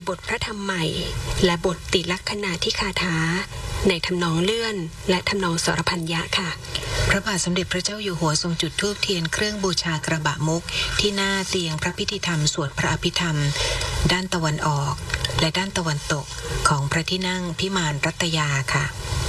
บทพระธรรมใหม่และบทติลักขณาธิคาถาในทำนองเลื่อนและทำนองสรพัญญะค่ะพระบาทสมเด็จพระเจ้าอยู่หัวทรงจุดธูปเทียนเครื่องบูชากระบะมุกที่หน้าเตียงพระพิธีธรรมสวดพระอภิธรรมด้านตะวันออกและด้านตะวันตกของพระที่นั่งพิมานรัตยาค่ะ